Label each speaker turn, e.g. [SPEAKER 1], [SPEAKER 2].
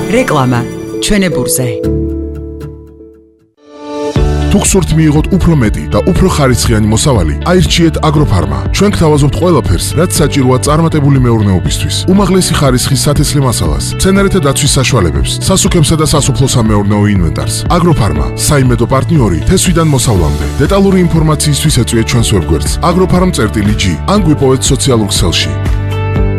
[SPEAKER 1] რეკლამა ჩვენებურზე.
[SPEAKER 2] თუ გსურთ მიიღოთ უფრო მეტი და უფრო ხარისხიანი მოსავალი, აირჩიეთ აგროფარმა. ჩვენ გთავაზობთ ყველაფერს, რაც საჭიროა წარმატებული მეურნეობისთვის. უმაღლესი ხარისხის სათესლე მასალას, მცენარეთა დაცვის საშუალებებს, სასუქებსა და სასოფლო-სამეურნეო ინვენტარს. აგროფარმა, საიმედო პარტნიორი თესვიდან მოსავლამდე. დეტალური ინფორმაციისთვის ეწვიეთ ჩვენს ვებგვერდს agropharm.g ან გვიპოვეთ სოციალურ ქსელში.